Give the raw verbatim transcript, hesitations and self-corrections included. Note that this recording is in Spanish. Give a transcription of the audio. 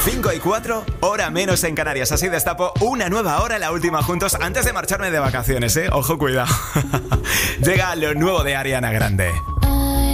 cinco y cuatro, hora menos en Canarias. Así destapo una nueva hora, la última juntos, antes de marcharme de vacaciones, ¿eh? Ojo, cuidado. Llega lo nuevo de Ariana Grande.